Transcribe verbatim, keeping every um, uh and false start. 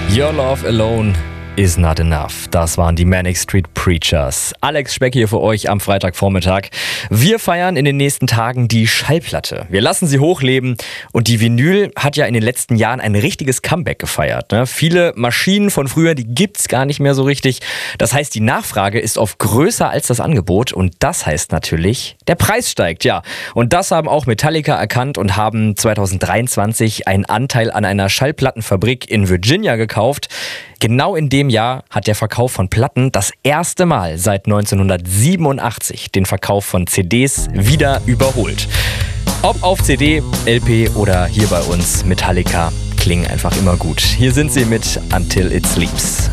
Your Love Alone is not enough. Das waren die Manic Street Preachers. Alex Speck hier für euch am Freitagvormittag. Wir feiern in den nächsten Tagen die Schallplatte. Wir lassen sie hochleben und die Vinyl hat ja in den letzten Jahren ein richtiges Comeback gefeiert. Ne? Viele Maschinen von früher, die gibt's gar nicht mehr so richtig. Das heißt, die Nachfrage ist oft größer als das Angebot und das heißt natürlich, der Preis steigt, ja. Und das haben auch Metallica erkannt und haben zwanzig dreiundzwanzig einen Anteil an einer Schallplattenfabrik in Virginia gekauft. Genau in dem Jahr hat der Verkauf von Platten das erste Mal seit neunzehnhundertsiebenundachtzig den Verkauf von C Ds wieder überholt. Ob auf C D, L P oder hier bei uns Metallica, klingen einfach immer gut. Hier sind sie mit Until It Sleeps.